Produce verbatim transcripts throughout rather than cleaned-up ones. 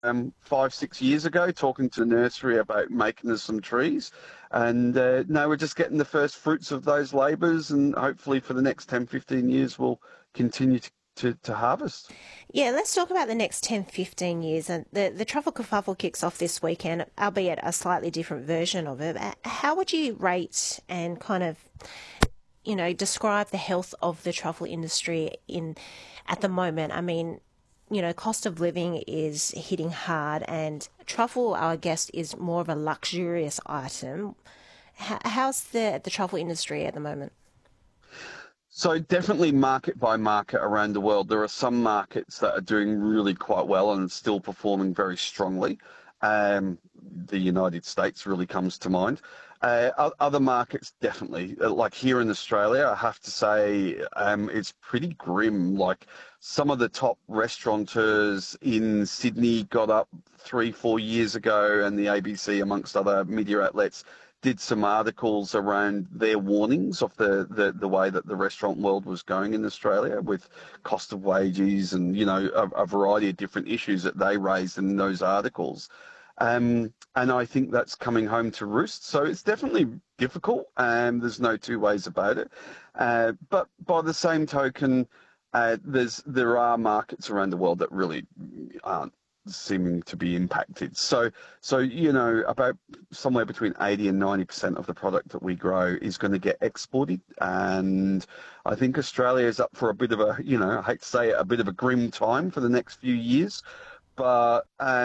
um, five, six years ago, talking to a nursery about making us some trees. And uh, now we're just getting the first fruits of those labours, and hopefully for the next ten, fifteen years, we'll continue to, to, to harvest. Yeah, let's talk about the next ten, fifteen years. And the, the Truffle Kerfuffle kicks off this weekend, albeit a slightly different version of it. Uh, How would you rate and kind of, you know, describe the health of the truffle industry in at the moment? I mean, you know, cost of living is hitting hard, and truffle, I guess, is more of a luxurious item. H- how's the, the truffle industry at the moment? So definitely market by market around the world. There are some markets that are doing really quite well and still performing very strongly. Um, the United States really comes to mind. Uh, o- other markets definitely, Uh, like here in Australia, I have to say, um, it's pretty grim. Like some of the top restaurateurs in Sydney got up three, four years ago, and the A B C, amongst other media outlets, did some articles around their warnings of the, the, the way that the restaurant world was going in Australia with cost of wages and, you know, a, a variety of different issues that they raised in those articles. Um, and I think that's coming home to roost. So it's definitely difficult, and there's no two ways about it. Uh, but by the same token, uh, there's there are markets around the world that really aren't seeming to be impacted. So, so you know, about somewhere between eighty and ninety percent of the product that we grow is going to get exported. And I think Australia is up for a bit of a, you know, I hate to say it, a bit of a grim time for the next few years. But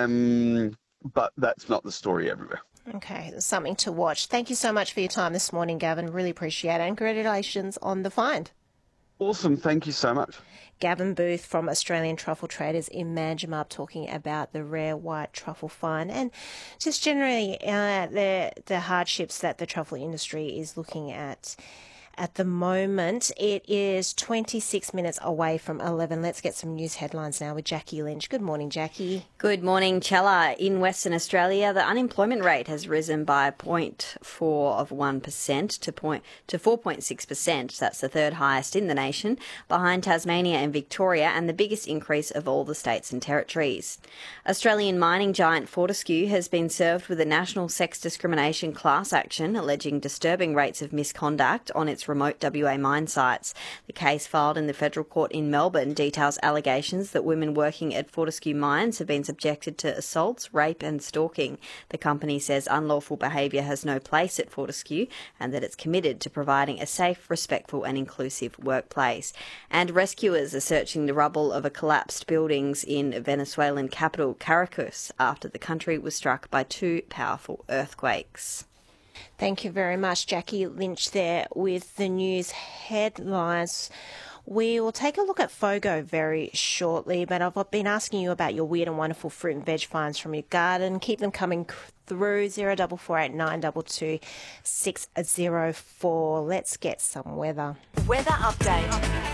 um, but that's not the story everywhere. Okay, there's something to watch. Thank you so much for your time this morning, Gavin. Really appreciate it. And congratulations on the find. Awesome. Thank you so much. Gavin Booth from Australian Truffle Traders in Manjimup talking about the rare white truffle find and just generally uh, the the hardships that the truffle industry is looking at at the moment. It is twenty-six minutes away from eleven. Let's get some news headlines now with Jackie Lynch. Good morning, Jackie. Good morning, Chella. In Western Australia, the unemployment rate has risen by zero point four of one percent to point to four point six percent. That's the third highest in the nation, behind Tasmania and Victoria, and the biggest increase of all the states and territories. Australian mining giant Fortescue has been served with a national sex discrimination class action alleging disturbing rates of misconduct on its remote W A mine sites. The case filed in the federal court in Melbourne details allegations that women working at Fortescue mines have been subjected to assaults, rape and stalking. The company says unlawful behaviour has no place at Fortescue and that it's committed to providing a safe, respectful and inclusive workplace. And rescuers are searching the rubble of a collapsed buildings in Venezuelan capital Caracas after the country was struck by two powerful earthquakes. Thank you very much, Jackie Lynch there with the news headlines. We will take a look at FOGO very shortly, but I've been asking you about your weird and wonderful fruit and veg finds from your garden. Keep them coming through zero double four eight nine two two six zero four. Let's get some weather. Weather update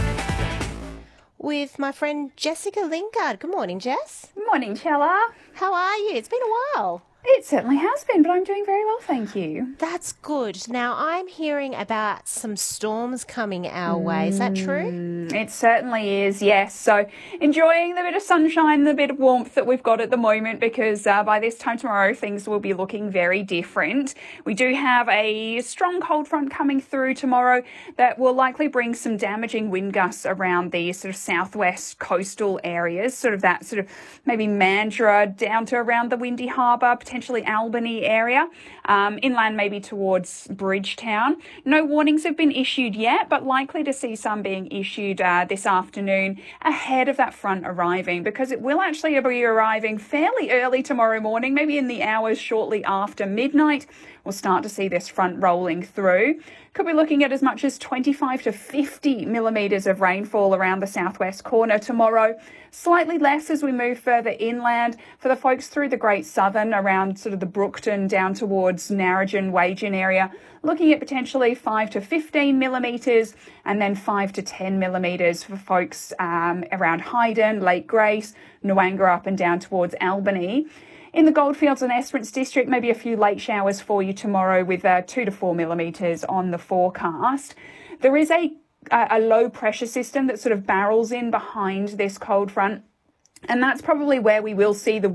With my friend Jessica Lingard. Good morning, Jess. Morning, Chella. How are you? It's been a while. It certainly has been, but I'm doing very well, thank you. That's good. Now, I'm hearing about some storms coming our way. Is that true? It certainly is, yes. So enjoying the bit of sunshine, the bit of warmth that we've got at the moment, because uh, by this time tomorrow, things will be looking very different. We do have a strong cold front coming through tomorrow that will likely bring some damaging wind gusts around the sort of southwest coastal areas, sort of that sort of maybe Mandurah down to around the Windy Harbour, potentially Albany area, um, inland maybe towards Bridgetown. No warnings have been issued yet, but likely to see some being issued uh, this afternoon ahead of that front arriving, because it will actually be arriving fairly early tomorrow morning, maybe in the hours shortly after midnight. We'll start to see this front rolling through. Could be looking at as much as twenty-five to fifty millimetres of rainfall around the southwest corner tomorrow. Slightly less as we move further inland for the folks through the Great Southern around sort of the Brookton down towards Narrogin, Wagen area. Looking at potentially five to fifteen millimetres and then five to ten millimetres for folks um, around Hayden, Lake Grace, Noanga up and down towards Albany. In the Goldfields and Esperance district, maybe a few late showers for you tomorrow with uh, two to four millimetres on the forecast. There is a, a low pressure system that sort of barrels in behind this cold front, and that's probably where we will see the